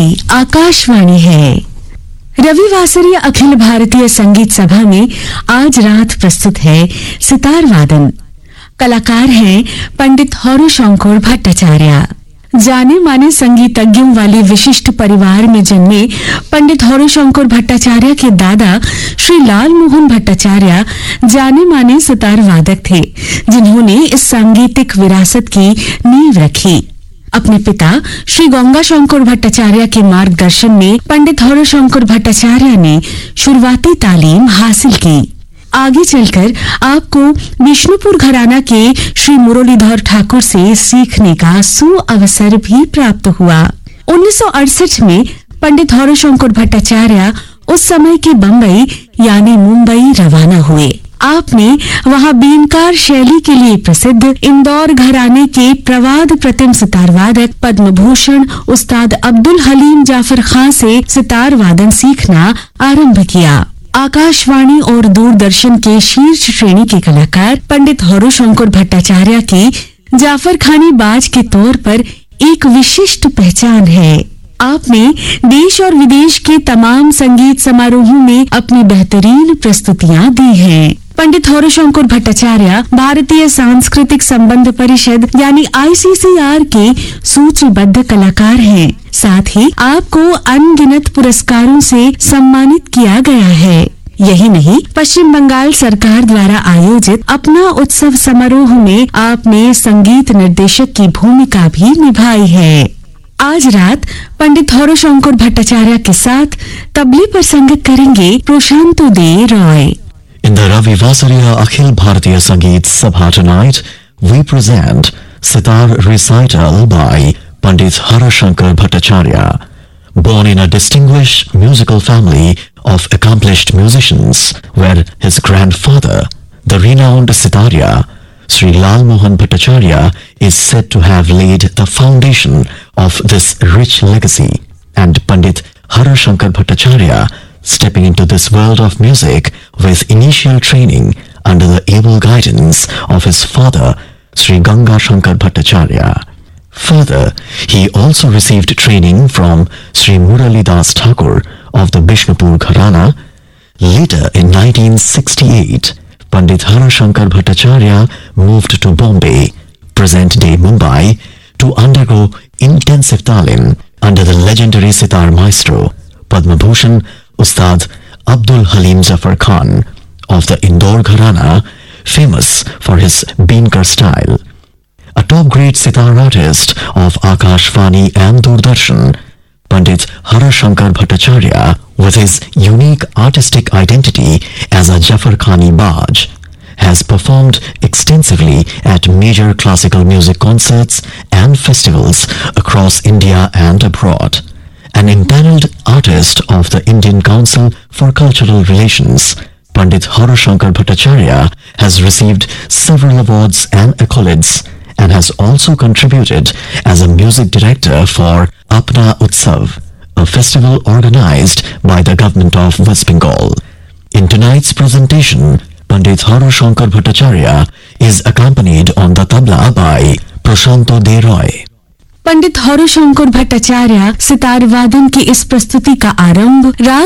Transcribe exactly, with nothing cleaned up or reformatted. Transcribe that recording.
ये आकाशवाणी है। रविवासरीय अखिल भारतीय संगीत सभा में आज रात प्रस्तुत है सितार वादन। कलाकार हैं पंडित हौरीशंकर भट्टाचार्य। जाने माने संगीतज्ञों वाले विशिष्ट परिवार में जन्मे पंडित हौरीशंकर भट्टाचार्य के दादा श्री लाल मोहन भट्टाचार्य जाने माने सितार वादक थे, जिन्होंने इस सांगीतिक विरासत की नींव रखी। अपने पिता श्री गंगाशंकर भट्टाचार्य के मार्गदर्शन में पंडित हौरीशंकर भट्टाचार्य ने शुरुआती तालीम हासिल की। आगे चलकर आपको विष्णुपुर घराना के श्री मुरलीधर ठाकुर से सीखने का सुअवसर भी प्राप्त हुआ। उन्नीस सौ अड़सठ में पंडित हौरीशंकर भट्टाचार्य उस समय के बम्बई यानी मुंबई रवाना हुए। आपने वहां बीनकार शैली के लिए प्रसिद्ध इंदौर घराने के प्रवाद प्रतिम सितार वादक पद्म भूषण उस्ताद अब्दुल हलीम जाफर खां से सितार वादन सीखना आरंभ किया। आकाशवाणी और दूरदर्शन के शीर्ष श्रेणी के कलाकार पंडित हौरीशंकर भट्टाचार्य की जाफर खानी बाज के तौर पर एक विशिष्ट पहचान है। आपने देश और विदेश के तमाम संगीत समारोहों में अपनी बेहतरीन प्रस्तुतियां दी हैं। पंडित हौरीशंकर भट्टाचार्य भारतीय सांस्कृतिक संबंध परिषद यानी आई सी सी आर के सूचीबद्ध कलाकार हैं। साथ ही आपको अनगिनत पुरस्कारों से सम्मानित किया गया है। यही नहीं, पश्चिम बंगाल सरकार द्वारा आयोजित अपना उत्सव समारोह में आपने संगीत निर्देशक की भूमिका भी निभाई है। आज रात पंडित हौरीशंकर भट्टाचार्य के साथ तबले पर संगत करेंगे प्रशांतो दे Roy. In the Ravivasariya Akhil Bharatiya Sangeet Sabha tonight, we present Sitar Recital by Pandit Haurishankar Bhattacharya. Born in a distinguished musical family of accomplished musicians, where his grandfather, the renowned Sitarya, Sri Lal Mohan Bhattacharya, is said to have laid the foundation of this rich legacy, and Pandit Haurishankar Bhattacharya stepping into this world of music with initial training under the able guidance of his father, Sri Ganga-Shankar Bhattacharya. Further, he also received training from Sri Muralidas Thakur of the Bishnupur Gharana. Later, in nineteen sixty-eight, Pandit Haurishankar Bhattacharya moved to Bombay, present-day Mumbai, to undergo intensive talim under the legendary sitar maestro, Padma Bhushan Ustad Abdul Haleem Zafar Khan of the Indore Gharana, famous for his Beenkar style. A top-grade sitar artist of Akashvani and Doordarshan, Pandit Haurishankar Bhattacharya, with his unique artistic identity as a Jafar Khani Baj, has performed extensively at major classical music concerts and festivals across India and abroad. An impaneled artist of the Indian Council for Cultural Relations, Pandit Haurishankar Bhattacharya has received several awards and accolades and has also contributed as a music director for Apna Utsav, a festival organized by the government of West Bengal. In tonight's presentation, Pandit Haurishankar Bhattacharya is accompanied on the tabla by Prashanto De Roy. पंडित हौरीशंकर भट्टाचार्य सितार वादन की इस प्रस्तुति का आरंभ राग